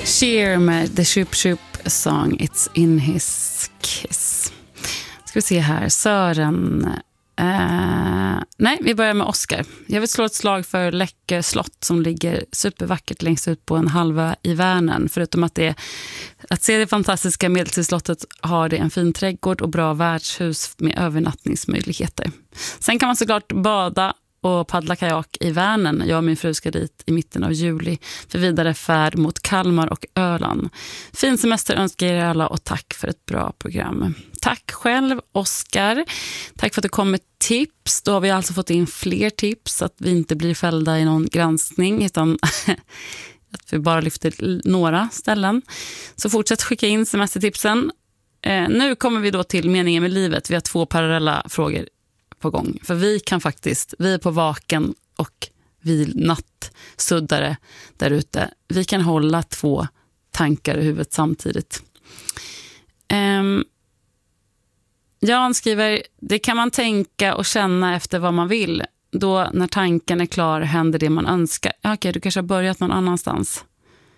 Cher med The Shoop Shoop Song It's in his kiss. Ska vi se här. Sören. Nej, vi börjar med Oscar. Jag vill slå ett slag för Läckö slott som ligger supervackert längst ut på en halva i Vänern. Förutom att se det fantastiska medeltidsslottet har det en fin trädgård och bra värdshus med övernattningsmöjligheter. Sen kan man såklart bada och paddla kajak i Vänern. Jag och min fru ska dit i mitten av juli för vidare färd mot Kalmar och Öland. Fin semester önskar er alla och tack för ett bra program. Tack själv, Oskar. Tack för att du kom med tips. Då har vi alltså fått in fler tips så att vi inte blir fällda i någon granskning utan att vi bara lyfter några ställen. Så fortsätt skicka in semestertipsen. Nu kommer vi då till meningen med livet. Vi har 2 parallella frågor på gång. För vi är på vaken och vi nattsuddare där ute. Vi kan hålla 2 tankar i huvudet samtidigt. Jan skriver, det kan man tänka och känna efter vad man vill. Då när tanken är klar händer det man önskar. Okej, du kanske har börjat någon annanstans.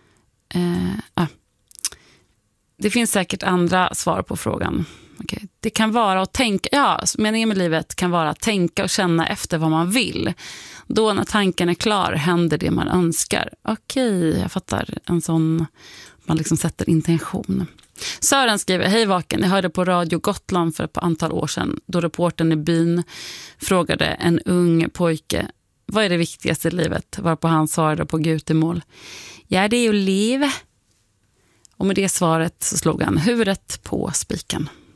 Det finns säkert andra svar på frågan. Okay. Det kan vara att tänka, meningen med livet kan vara att tänka och känna efter vad man vill. Då när tanken är klar händer det man önskar. Okej, jag fattar. En sån, man liksom sätter intention. Sören skriver, hej vaken, jag hörde på Radio Gotland för ett par antal år sedan då reportern i byn frågade en ung pojke, vad är det viktigaste i livet? Varpå han svarade på gutemål, ja det är ju liv. Och med det svaret så slog han huvudet på spiken.